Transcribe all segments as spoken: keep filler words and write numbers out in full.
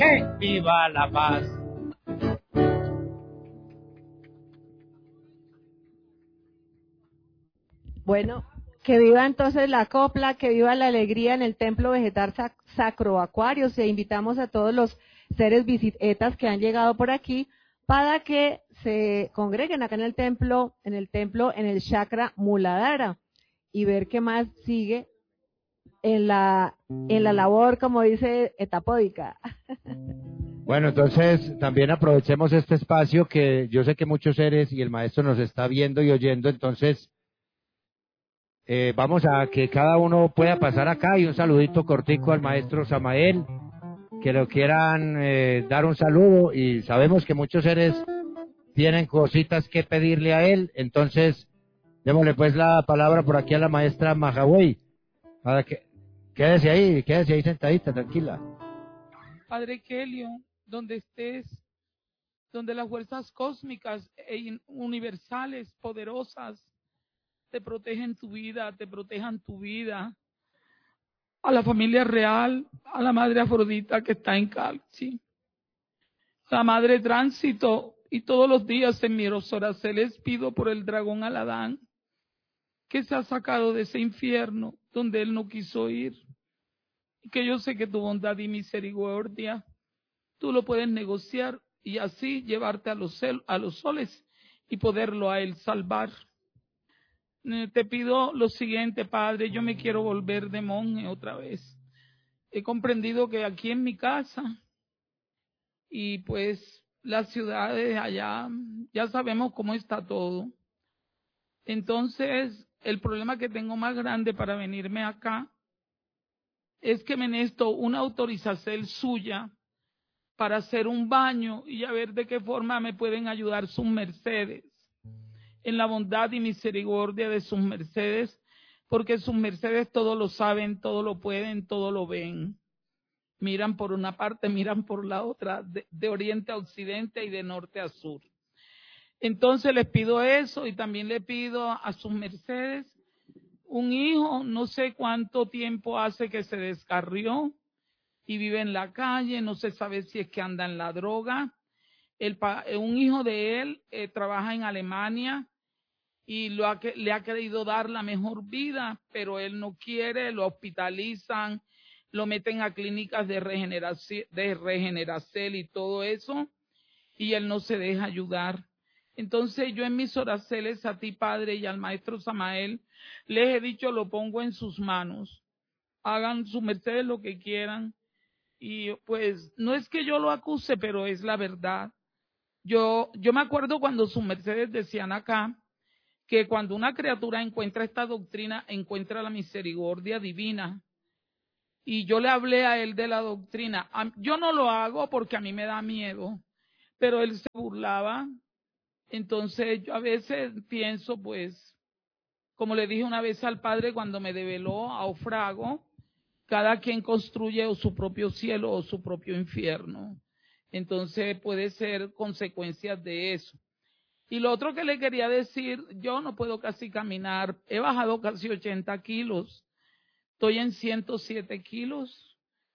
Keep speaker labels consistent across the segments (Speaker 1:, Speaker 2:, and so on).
Speaker 1: ¡Que viva la paz!
Speaker 2: Bueno, que viva entonces la copla, que viva la alegría en el Templo Vegetal Sac Sacro Acuarios. E invitamos a todos los seres visitas que han llegado por aquí para que se congreguen acá en el templo, en el templo, en el chakra Muladhara, y ver qué más sigue en la en la labor, como dice, etapódica.
Speaker 3: Bueno, entonces también aprovechemos este espacio que yo sé que muchos seres y el maestro nos está viendo y oyendo, entonces eh, vamos a que cada uno pueda pasar acá y un saludito cortico al maestro Samael, que lo quieran eh, dar un saludo, y sabemos que muchos seres tienen cositas que pedirle a él, entonces démosle pues la palabra por aquí a la maestra Mahahuey, para que quédese ahí, quédese ahí sentadita, tranquila.
Speaker 4: Padre Kelio, donde estés, donde las fuerzas cósmicas e universales, poderosas, te protegen tu vida, te protejan tu vida, a la familia real, a la Madre Afrodita que está en Calchi, la Madre Tránsito, y todos los días en mis oraciones pido por el dragón Aladán, que se ha sacado de ese infierno donde él no quiso ir, y que yo sé que tu bondad y misericordia tú lo puedes negociar y así llevarte a los, cel, a los soles y poderlo a él salvar. Eh, te pido lo siguiente, Padre, yo me quiero volver de monje otra vez. He comprendido que aquí en mi casa y pues las ciudades allá, ya sabemos cómo está todo. Entonces, el problema que tengo más grande para venirme acá es que me necesito una autorización suya para hacer un baño y a ver de qué forma me pueden ayudar sus mercedes, en la bondad y misericordia de sus mercedes, porque sus mercedes todo lo saben, todo lo pueden, todo lo ven. Miran por una parte, miran por la otra, de, de oriente a occidente y de norte a sur. Entonces les pido eso, y también le pido a sus mercedes un hijo, no sé cuánto tiempo hace que se descarrió y vive en la calle, no se sabe si es que anda en la droga. El, un hijo de él eh, trabaja en Alemania y lo ha, le ha querido dar la mejor vida, pero él no quiere, lo hospitalizan, lo meten a clínicas de regeneración, de regeneración y todo eso, y él no se deja ayudar. Entonces yo en mis oraciones a ti, Padre, y al maestro Samael, les he dicho, lo pongo en sus manos, hagan sus mercedes lo que quieran. Y pues no es que yo lo acuse, pero es la verdad. Yo, yo me acuerdo cuando sus mercedes decían acá que cuando una criatura encuentra esta doctrina, encuentra la misericordia divina. Y yo le hablé a él de la doctrina. Yo no lo hago porque a mí me da miedo, pero él se burlaba. Entonces yo a veces pienso, pues, como le dije una vez al padre cuando me develó a Ofrago, cada quien construye o su propio cielo o su propio infierno. Entonces puede ser consecuencias de eso. Y lo otro que le quería decir, yo no puedo casi caminar, he bajado casi ochenta kilos, estoy en ciento siete kilos.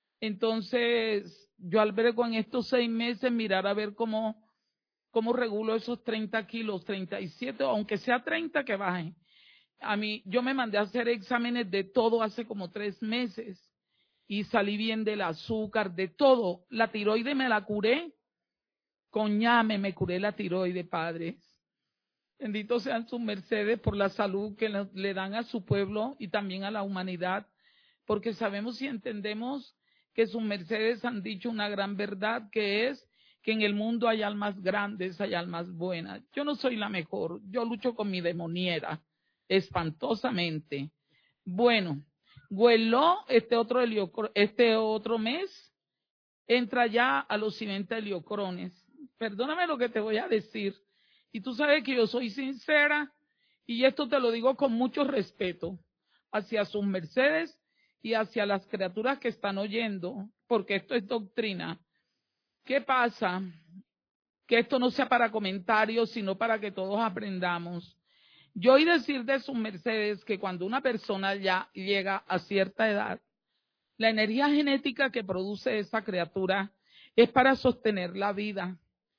Speaker 4: Entonces yo al ver con estos seis meses mirar a ver cómo, cómo regulo esos treinta kilos, treinta y siete, aunque sea treinta que bajen. A mí, yo me mandé a hacer exámenes de todo hace como tres meses y salí bien del azúcar, de todo. La tiroide me la curé, con ñame me curé la tiroide, padres. Benditos sean sus mercedes por la salud que le dan a su pueblo y también a la humanidad, porque sabemos y entendemos que sus mercedes han dicho una gran verdad, que es que en el mundo hay almas grandes, hay almas buenas. Yo no soy la mejor, yo lucho con mi demoniera espantosamente. Bueno, Güeló, este otro, heliocro, este otro mes, entra ya a los cimientos heliocrones. Perdóname lo que te voy a decir, y tú sabes que yo soy sincera, y esto te lo digo con mucho respeto hacia sus mercedes y hacia las criaturas que están oyendo, porque esto es doctrina. ¿Qué pasa? Que esto no sea para comentarios, sino para que todos aprendamos. Yo oí decir de sus mercedes que cuando una persona ya llega a cierta edad, la energía genética que produce esa criatura es para sostener la vida.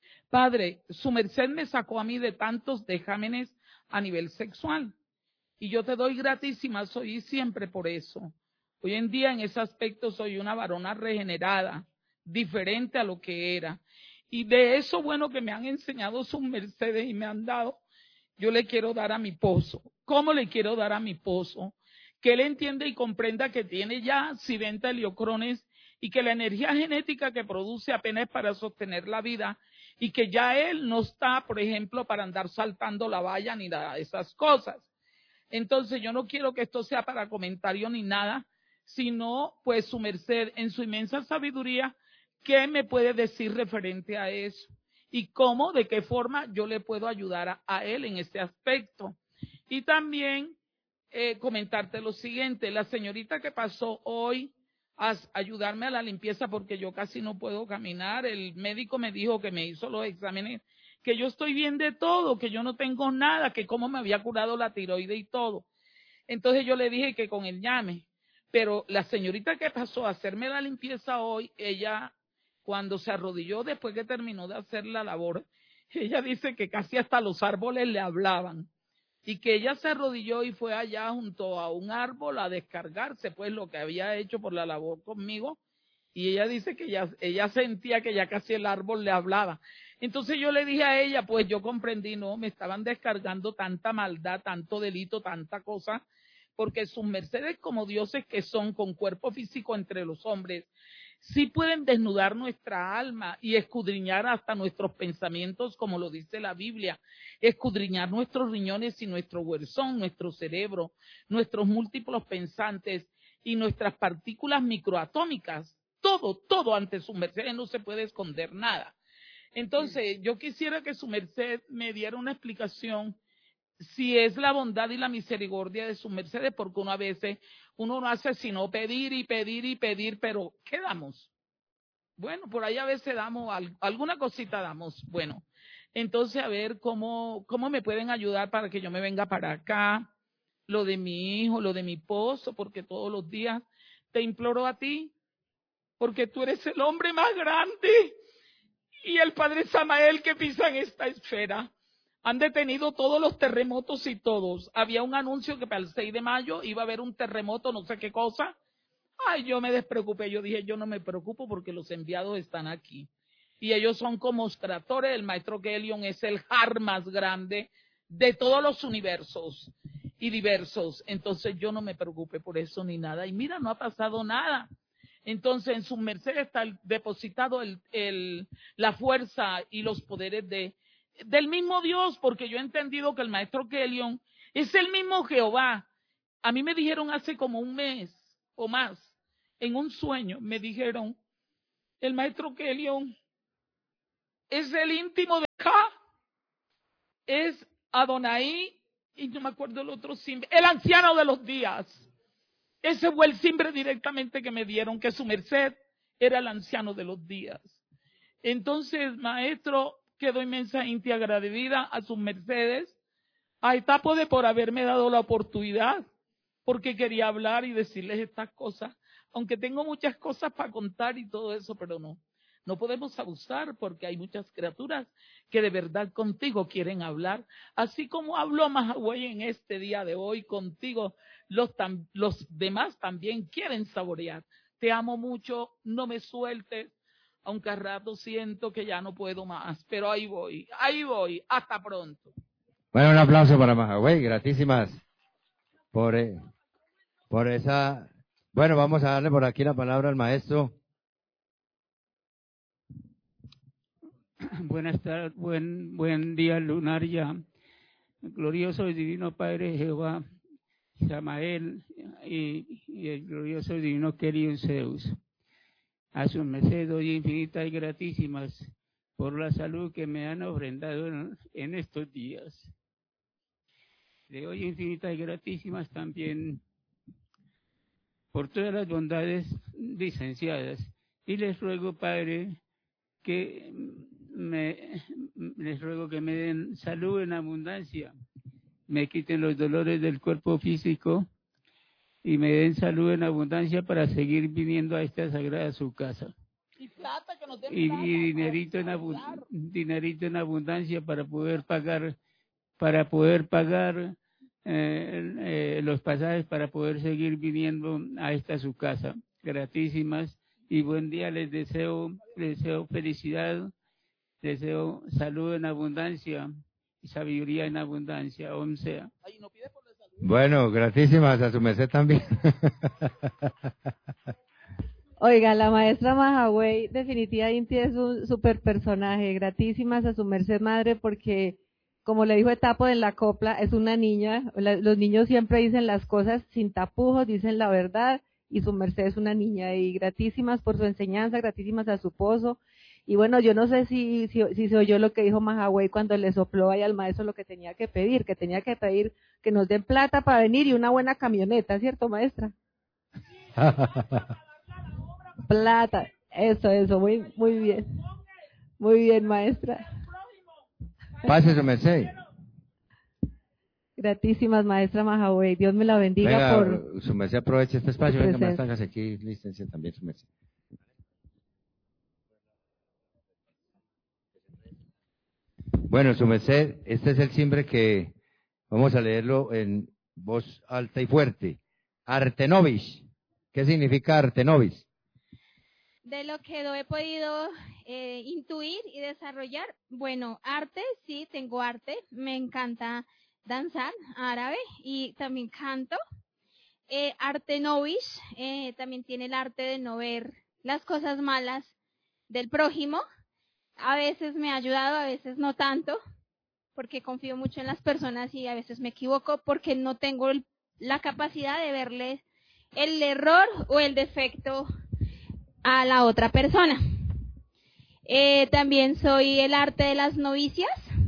Speaker 4: Padre, su merced me sacó a mí de tantos dejámenes a nivel sexual. Y yo te doy gratísima, soy y siempre por eso. Hoy en día en ese aspecto soy una varona regenerada, diferente a lo que era. Y de eso bueno que me han enseñado sus mercedes y me han dado, yo le quiero dar a mi pozo. ¿Cómo le quiero dar a mi pozo? Que él entienda y comprenda que tiene ya siventa heliocrones y que la energía genética que produce apenas es para sostener la vida y que ya él no está, por ejemplo, para andar saltando la valla ni nada de esas cosas. Entonces yo no quiero que esto sea para comentario ni nada, sino pues su merced en su inmensa sabiduría, ¿qué me puede decir referente a eso? Y cómo, de qué forma yo le puedo ayudar a, a él en este aspecto. Y también eh, comentarte lo siguiente, la señorita que pasó hoy a ayudarme a la limpieza porque yo casi no puedo caminar, el médico me dijo que me hizo los exámenes, que yo estoy bien de todo, que yo no tengo nada, que cómo me había curado la tiroide y todo. Entonces yo le dije que con el llame, pero la señorita que pasó a hacerme la limpieza hoy, ella cuando se arrodilló después que terminó de hacer la labor, ella dice que casi hasta los árboles le hablaban y que ella se arrodilló y fue allá junto a un árbol a descargarse pues lo que había hecho por la labor conmigo y ella dice que ella, ella sentía que ya casi el árbol le hablaba. Entonces yo le dije a ella, pues yo comprendí, no, me estaban descargando tanta maldad, tanto delito, tanta cosa, porque sus mercedes como dioses que son con cuerpo físico entre los hombres, sí pueden desnudar nuestra alma y escudriñar hasta nuestros pensamientos, como lo dice la Biblia, escudriñar nuestros riñones y nuestro huerzón, nuestro cerebro, nuestros múltiplos pensantes y nuestras partículas microatómicas, todo, todo ante su merced, no se puede esconder nada. Entonces, yo quisiera que su merced me diera una explicación si es la bondad y la misericordia de su merced, porque uno a veces, uno no hace sino pedir y pedir y pedir, pero ¿qué damos? Bueno, por ahí a veces damos, alguna cosita damos, bueno. Entonces, a ver cómo, cómo me pueden ayudar para que yo me venga para acá, lo de mi hijo, lo de mi esposo, porque todos los días te imploro a ti, porque tú eres el hombre más grande y el Padre Samael que pisa en esta esfera. Han detenido todos los terremotos y todos. Había un anuncio que para el seis de mayo iba a haber un terremoto, no sé qué cosa. Ay, yo me despreocupé. Yo dije, yo no me preocupo porque los enviados están aquí. Y ellos son como Stratores. El maestro Gelion es el Har más grande de todos los universos y diversos. Entonces yo no me preocupé por eso ni nada. Y mira, no ha pasado nada. Entonces en su merced está depositado el, el, la fuerza y los poderes de del mismo Dios, porque yo he entendido que el maestro Gelion es el mismo Jehová. A mí me dijeron hace como un mes o más, en un sueño, me dijeron, el maestro Gelion es el íntimo de Ja, es Adonai, y no me acuerdo el otro simbre, el anciano de los días. Ese fue el simbre directamente que me dieron, que su merced era el anciano de los días. Entonces, maestro, quedo inmensamente agradecida a sus mercedes, a Etapo de por haberme dado la oportunidad, porque quería hablar y decirles estas cosas, aunque tengo muchas cosas para contar y todo eso, pero no, no podemos abusar porque hay muchas criaturas que de verdad contigo quieren hablar, así como habló Mahaway en este día de hoy contigo, los, tam, los demás también quieren saborear. Te amo mucho, no me sueltes. Aunque a rato siento que ya no puedo más, pero ahí voy, ahí voy, hasta pronto.
Speaker 3: Bueno, un aplauso para Mahaway, gratísimas por, eh, por esa... Bueno, vamos a darle por aquí la palabra al maestro.
Speaker 5: Buenas tardes, buen, buen día lunar ya. Glorioso y divino Padre Jehová, Samael y, y el glorioso y divino Gelion Zeus. A su merced doy infinitas y gratísimas por la salud que me han ofrendado en, en estos días. Le doy infinitas y gratísimas también por todas las bondades licenciadas. Y les ruego, Padre, que me, les ruego que me den salud en abundancia, me quiten los dolores del cuerpo físico y me den salud en abundancia para seguir viniendo a esta sagrada su casa.
Speaker 4: Y plata, que nos den
Speaker 5: y,
Speaker 4: plata,
Speaker 5: y dinerito en
Speaker 4: para
Speaker 5: abu-
Speaker 4: ayudar.
Speaker 5: dinerito en abundancia para poder pagar para poder pagar eh, eh, los pasajes para poder seguir viniendo a esta su casa. Gratísimas y buen día, les deseo, les deseo felicidad, deseo salud en abundancia y sabiduría en abundancia, Om sea.
Speaker 4: Ay, no pide por la salud.
Speaker 3: Bueno, gratísimas a su merced también.
Speaker 2: Oiga, la maestra Mahaway definitivamente es un super personaje. Gratísimas a su merced madre porque, como le dijo Etapo en la copla, es una niña. La- los niños siempre dicen las cosas sin tapujos, dicen la verdad, y su merced es una niña. Y gratísimas por su enseñanza, gratísimas a su pozo. Y bueno, yo no sé si, si, si se oyó lo que dijo Mahaway cuando le sopló ahí al maestro lo que tenía que pedir, que tenía que pedir que nos den plata para venir y una buena camioneta, ¿cierto, maestra? Plata, eso, eso, muy, muy bien. Muy bien, maestra.
Speaker 3: Pase su merced.
Speaker 2: Gratísimas, maestra Mahaway. Dios me la bendiga
Speaker 3: Venga,
Speaker 2: por...
Speaker 3: su merced aproveche este espacio.
Speaker 2: su
Speaker 3: Venga,
Speaker 2: presencia.
Speaker 3: maestra, hágase aquí licencia también, su merced. Bueno, su merced, este es el timbre que vamos a leerlo en voz alta y fuerte. Artenovis. ¿Qué significa Artenovis?
Speaker 6: De lo que yo he podido eh, intuir y desarrollar, bueno, arte, sí, tengo arte, me encanta danzar árabe y también canto. Eh, arte novish, eh, también tiene el arte de no ver las cosas malas del prójimo. A veces me ha ayudado, a veces no tanto, porque confío mucho en las personas y a veces me equivoco porque no tengo el- la capacidad de verle el error o el defecto a la otra persona. Eh, también soy el arte de las novicias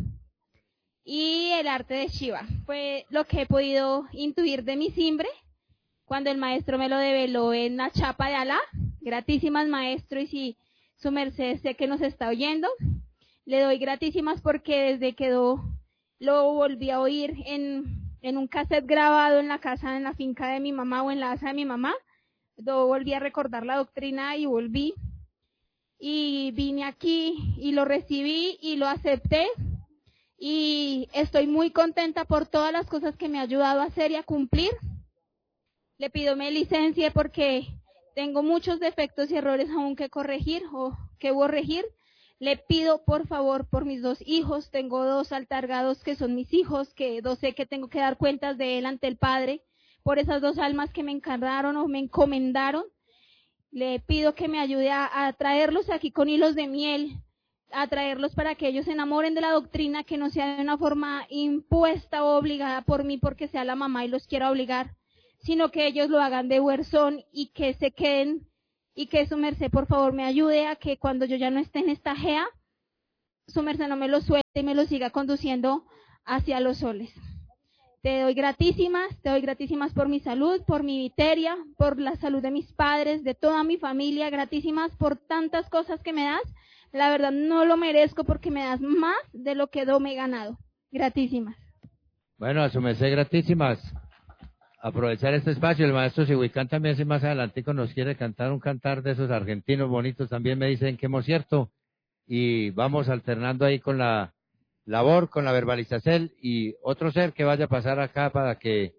Speaker 6: y el arte de Shiva. Fue lo que he podido intuir de mi simbre cuando el maestro me lo develó en la chapa de Alá. Gratísimas, maestro, y si su merced sé que nos está oyendo, le doy gratísimas porque desde que do, lo volví a oír en, en un cassette grabado en la casa, en la finca de mi mamá o en la casa de mi mamá, do volví a recordar la doctrina y volví y vine aquí y lo recibí y lo acepté y estoy muy contenta por todas las cosas que me ha ayudado a hacer y a cumplir. Le pido me licencie porque tengo muchos defectos y errores aún que corregir o que corregir. Le pido por favor por mis dos hijos, tengo dos altargados que son mis hijos, que no sé que tengo que dar cuentas de él ante el Padre, por esas dos almas que me encargaron o me encomendaron. Le pido que me ayude a, a traerlos aquí con hilos de miel, a traerlos para que ellos se enamoren de la doctrina, que no sea de una forma impuesta o obligada por mí porque sea la mamá y los quiera obligar, sino que ellos lo hagan de huerzón y que se queden, y que su merced por favor me ayude a que cuando yo ya no esté en esta gea, su merced no me lo suelte y me lo siga conduciendo hacia los soles. Te doy gratísimas, te doy gratísimas por mi salud, por mi viteria, por la salud de mis padres, de toda mi familia, gratísimas por tantas cosas que me das. La verdad no lo merezco porque me das más de lo que do me he ganado. Gratísimas.
Speaker 3: Bueno, a su merced, gratísimas. Aprovechar este espacio. El maestro Sihuicán también, si más adelante nos quiere cantar un cantar de esos argentinos bonitos, también me dicen que hemos cierto. Y vamos alternando ahí con la labor, con la verbalización y otro ser que vaya a pasar acá para que...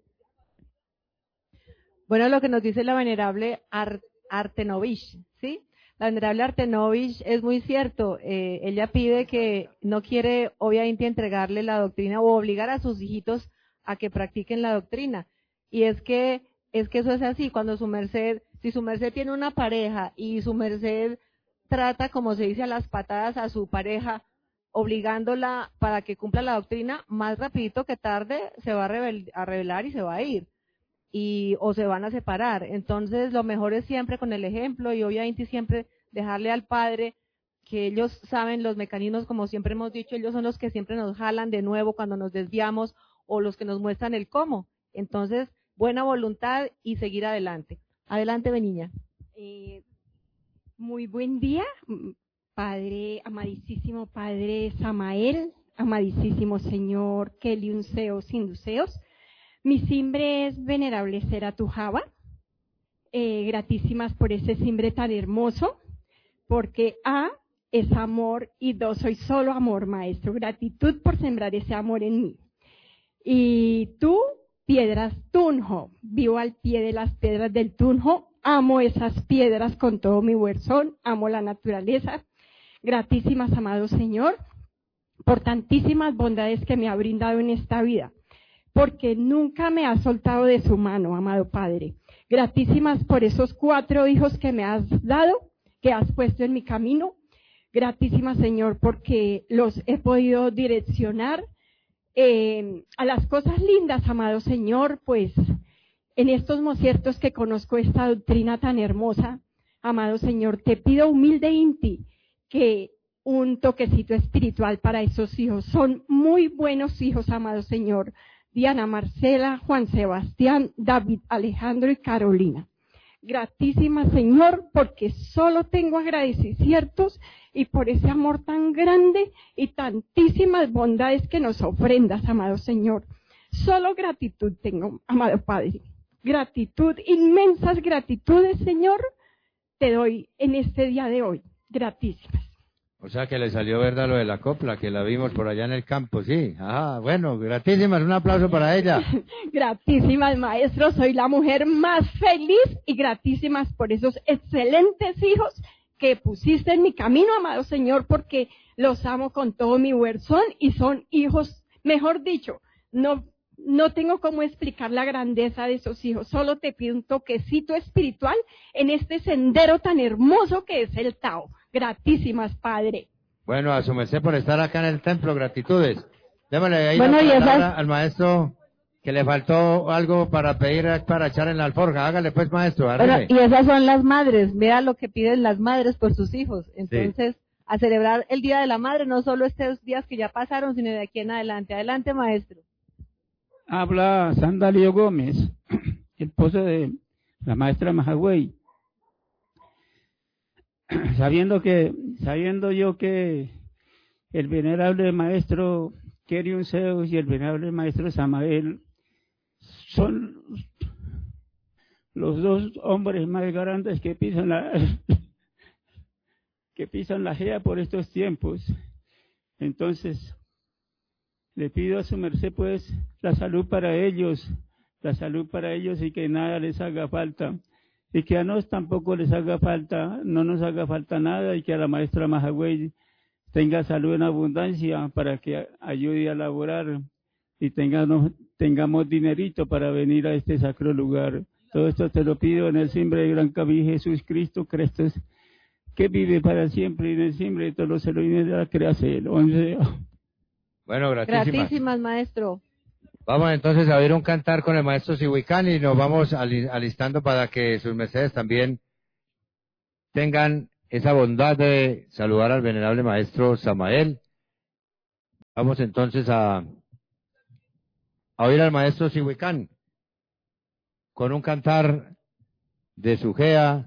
Speaker 2: Bueno, lo que nos dice la venerable Ar- Artenovich, ¿sí? La venerable Artenovich es muy cierto. Eh, ella pide que no quiere, obviamente, entregarle la doctrina o obligar a sus hijitos a que practiquen la doctrina. Y es que, es que eso es así. Cuando su merced, si su merced tiene una pareja y su merced trata, como se dice, a las patadas a su pareja, obligándola para que cumpla la doctrina, más rapidito que tarde se va a, rebel- a rebelar y se va a ir. Y, o se van a separar. Entonces, lo mejor es siempre con el ejemplo y obviamente siempre dejarle al padre que ellos saben los mecanismos, como siempre hemos dicho, ellos son los que siempre nos jalan de nuevo cuando nos desviamos o los que nos muestran el cómo. Entonces, buena voluntad y seguir adelante. Adelante, Beniña.
Speaker 7: Eh, muy buen día, Padre, amadísimo Padre Samael, amadísimo Señor Kelly Unseos Induceos. Mi simbre es Venerable Sera Tujaba. Eh, gratísimas por ese simbre tan hermoso. porque A es amor y dos, soy solo amor, maestro. Gratitud por sembrar ese amor en mí. Y tú, piedras Tunjo, vivo al pie de las piedras del Tunjo, amo esas piedras con todo mi corazón, amo la naturaleza. Gratísimas, amado Señor, por tantísimas bondades que me ha brindado en esta vida, porque nunca me ha soltado de su mano, amado Padre. Gratísimas por esos cuatro hijos que me has dado, que has puesto en mi camino. Gratísimas, Señor, porque los he podido direccionar eh, a las cosas lindas, amado Señor, pues en estos conciertos que conozco esta doctrina tan hermosa, amado Señor, te pido humilde inti que un toquecito espiritual para esos hijos. Son muy buenos hijos, amado Señor. Diana, Marcela, Juan Sebastián, David, Alejandro y Carolina. Gratísima, Señor, porque solo tengo agradecimientos y por ese amor tan grande y tantísimas bondades que nos ofrendas, amado Señor. Solo gratitud tengo, amado Padre. Gratitud, inmensas gratitudes, Señor, te doy en este día de hoy. Gratísimas.
Speaker 3: O sea que le salió verdad lo de la copla, que la vimos por allá en el campo, sí. Ajá, bueno, gratísimas, un aplauso para ella.
Speaker 7: Gratísimas, maestro, soy la mujer más feliz y gratísimas por esos excelentes hijos que pusiste en mi camino, amado Señor, porque los amo con todo mi corazón y son hijos, mejor dicho, no, no tengo cómo explicar la grandeza de esos hijos, solo te pido un toquecito espiritual en este sendero tan hermoso que es el Tao. Gratísimas, Padre.
Speaker 3: Bueno, a su merced por estar acá en el templo, gratitudes. Démosle ahí
Speaker 2: Bueno,
Speaker 3: la
Speaker 2: y
Speaker 3: palabra
Speaker 2: esas-
Speaker 3: al maestro que le faltó algo para pedir, para echar en la alforja. Hágale pues, maestro,
Speaker 2: Bueno,
Speaker 3: arribe.
Speaker 2: y esas son las madres, vea lo que piden las madres por sus hijos. Entonces, a celebrar el Día de la Madre, no solo estos días que ya pasaron, sino de aquí en adelante. Adelante, maestro.
Speaker 5: Habla Sandalio Gómez, el esposo de la maestra Mahagüey. Sabiendo que, sabiendo yo que el venerable maestro Keriun Zeus y el venerable maestro Samael son los dos hombres más grandes que pisan la que pisan la Gea por estos tiempos. Entonces, le pido a su merced pues la salud para ellos, la salud para ellos y que nada les haga falta. Y que a nos tampoco les haga falta, no nos haga falta nada, y que a la maestra Mahagüey tenga salud en abundancia para que ayude a laborar y tengamos, tengamos dinerito para venir a este sacro lugar. Todo esto te lo pido en el nombre de gran Cabí Jesús Cristo, Cristo, que vive para siempre y en el nombre de todos los Elohim de la creación.
Speaker 3: Bueno, gratísimas.
Speaker 2: Gratísimas, maestro.
Speaker 3: Vamos entonces a oír un cantar con el maestro Sihuicán y nos vamos ali- alistando para que sus mercedes también tengan esa bondad de saludar al venerable maestro Samael. Vamos entonces a, a oír al maestro Sihuicán con un cantar de sujea,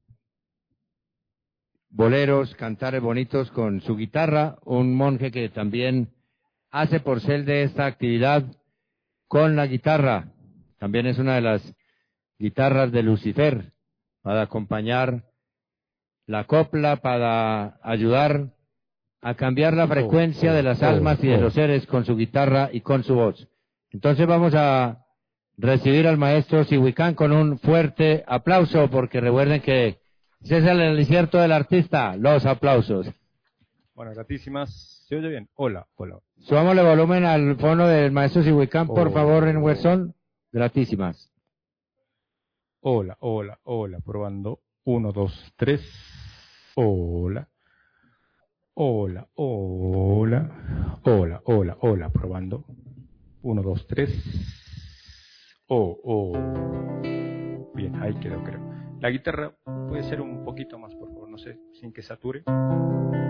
Speaker 3: boleros, cantares bonitos con su guitarra, un monje que también hace porcel de esta actividad con la guitarra. También es una de las guitarras de Lucifer para acompañar la copla, para ayudar a cambiar la frecuencia de las almas y de los seres con su guitarra y con su voz. Entonces vamos a recibir al maestro Sihuicán con un fuerte aplauso, porque recuerden que ese es el encierto del artista, los aplausos.
Speaker 8: Bueno, gratísimas. ¿Se oye bien? Hola, hola.
Speaker 3: Subámosle volumen al fono del maestro Sihuicán, por
Speaker 8: Oh.
Speaker 3: favor, en Huerzón. Gratísimas.
Speaker 8: Hola, hola, hola. Probando. Uno, dos, tres. Hola. Hola, hola. Hola, hola, hola. Probando. Uno, dos, tres. Oh, oh. Bien, ahí quedó, creo. La guitarra puede ser un poquito más, por favor, no sé, sin que sature.